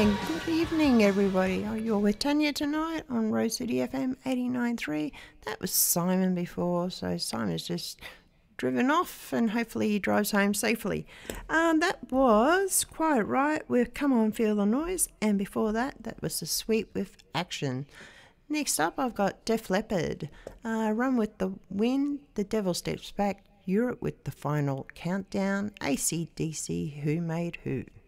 And good evening, everybody. You're with Tanya tonight on Rose City FM 89.3. That was Simon before, so Simon's just driven off and hopefully he drives home safely. That was Quiet Riot with Come On Feel the Noise, and before that, that was The Sweet with Action. Next up, I've got Def Leppard, Run with the Wind, The Devil Steps Back, Europe with The Final Countdown, AC/DC, Who Made Who.